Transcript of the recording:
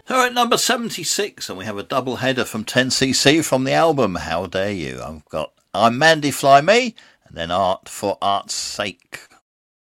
All right, number 76, and we have a double header from 10cc from the album How Dare You. I'm Mandy Fly Me, and then Art for Art's Sake.